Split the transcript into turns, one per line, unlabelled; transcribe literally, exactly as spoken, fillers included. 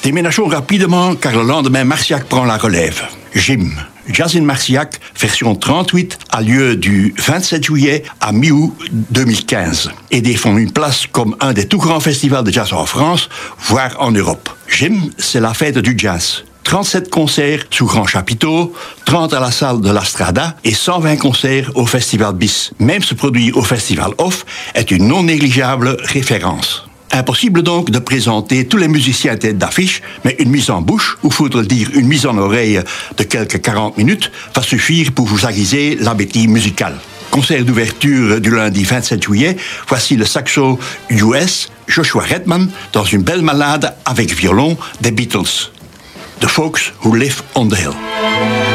Déménageons rapidement car le lendemain, Marciac prend la relève. Jim, Jazz in Marciac, version trente-huit, a lieu du vingt-sept juillet à mi-août deux mille quinze et défend une place comme un des tout grands festivals de jazz en France, voire en Europe. Jim, c'est la fête du jazz. trente-sept concerts sous grand chapiteau, trente à la salle de la Strada et cent vingt concerts au Festival Bis. Même ce produit au Festival Off est une non négligeable référence. Impossible donc de présenter tous les musiciens tête d'affiche, mais une mise en bouche, ou faudrait dire une mise en oreille de quelques quarante minutes, va suffire pour vous aiguiser l'appétit musical. Concert d'ouverture du lundi vingt-sept juillet, voici le saxo U S Joshua Redman dans une belle malade avec violon des Beatles. The Folks Who Live on the Hill.